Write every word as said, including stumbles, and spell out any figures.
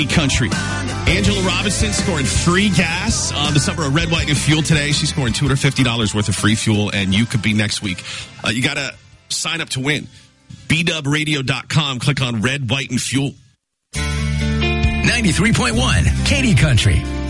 Country. Angela Robinson scoring free gas on the summer of Red, White, and Fuel today. She's scoring two hundred fifty dollars worth of free fuel, and you could be next week. Uh, you got to sign up to win. b dub radio dot com. Click on Red, White, and Fuel. ninety-three point one, Katy Country.